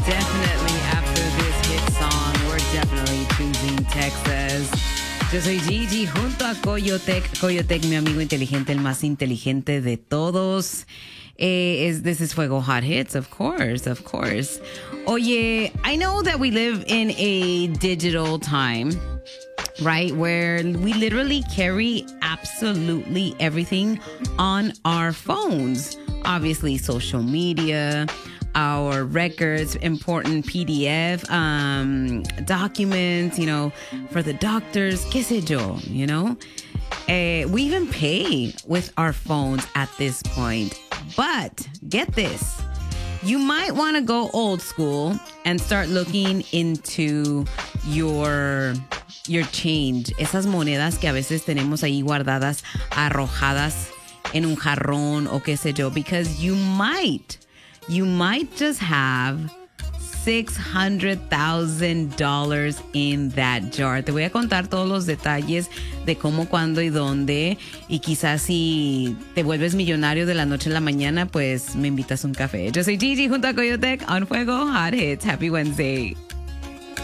Definitely after this hit song, we're definitely choosing Texas. Yo soy Gigi junto a Coyotec. Coyotec, mi amigo inteligente, el más inteligente de todos. This is Fuego Hot Hits, of course, of course. Oye, I know that we live in a digital time, right? Where we literally carry absolutely everything on our phones. Obviously, social media, our records, important PDF, documents, for the doctors, qué sé yo, we even pay with our phones at this point. But get this, you might want to go old school and start looking into your change. Esas monedas que a veces tenemos ahí guardadas, arrojadas en un jarrón o qué sé yo, because you might just have $600,000 in that jar. Te voy a contar todos los detalles de cómo, cuándo y dónde. Y quizás si te vuelves millonario de la noche a la mañana, pues me invitas a un café. Yo soy Gigi junto a Coyotec on Fuego Hot Hits. Happy Wednesday.